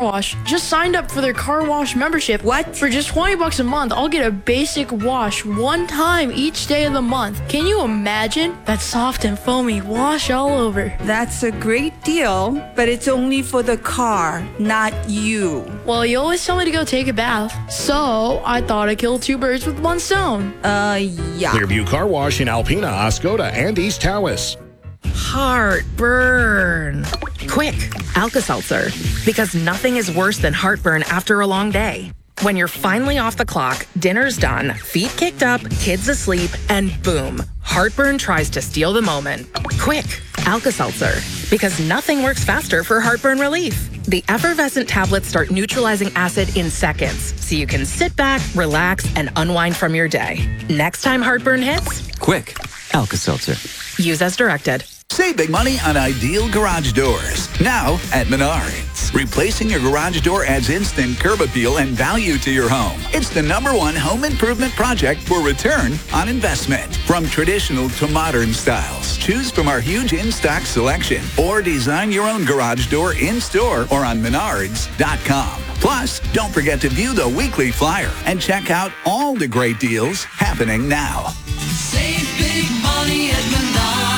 Wash just signed up for their car wash membership. What? For just $20 a month, I'll get a basic wash one time each day of the month. Can you imagine that soft and foamy wash all over? That's a great deal, but it's only for the car, not you. Well, you always tell me to go take a bath, so I thought I'd kill two birds with one stone. Yeah. Clearview Car Wash in Alpena, Oscoda, and East Tawas. Heartburn. Quick, Alka-Seltzer. Because nothing is worse than heartburn after a long day. When you're finally off the clock, dinner's done, feet kicked up, kids asleep, and boom, heartburn tries to steal the moment. Quick, Alka-Seltzer. Because nothing works faster for heartburn relief. The effervescent tablets start neutralizing acid in seconds, so you can sit back, relax, and unwind from your day. Next time heartburn hits, Quick, Alka-Seltzer. use as directed. Save big money on ideal garage doors. Now at Menards. Replacing your garage door adds instant curb appeal and value to your home. It's the #1 home improvement project for return on investment. From traditional to modern styles, choose from our huge in-stock selection or design your own garage door in-store or on Menards.com. Plus, don't forget to view the weekly flyer and check out all the great deals happening now. Save big money at Menards.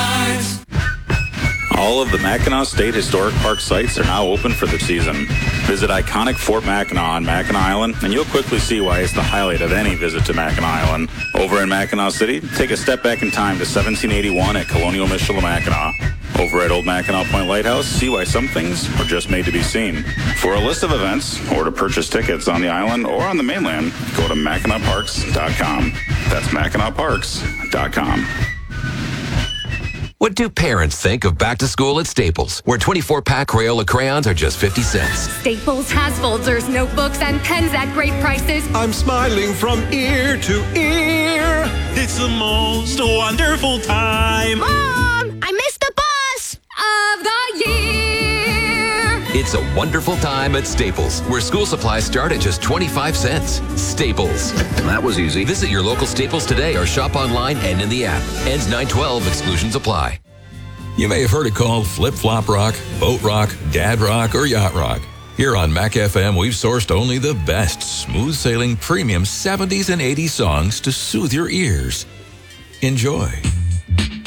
All of the Mackinac State Historic Park sites are now open for the season. Visit iconic Fort Mackinac on Mackinac Island, and you'll quickly see why it's the highlight of any visit to Mackinac Island. Over in Mackinac City, take a step back in time to 1781 at Colonial Michilimackinac. Over at Old Mackinac Point Lighthouse, see why some things are just made to be seen. For a list of events or to purchase tickets on the island or on the mainland, go to MackinacParks.com. That's MackinacParks.com. What do parents think of back to school at Staples, where 24-pack Crayola crayons are just 50 cents? Staples has folders, notebooks, and pens at great prices. I'm smiling from ear to ear. It's the most wonderful time. Mom, I missed the bus of the year. It's a wonderful time at Staples, where school supplies start at just 25 cents. Staples. That was easy. Visit your local Staples today or shop online and in the app. Ends 9/12. Exclusions apply. You may have heard it called flip-flop rock, boat rock, dad rock, or yacht rock. Here on Mac FM, we've sourced only the best smooth-sailing premium 70s and 80s songs to soothe your ears. Enjoy.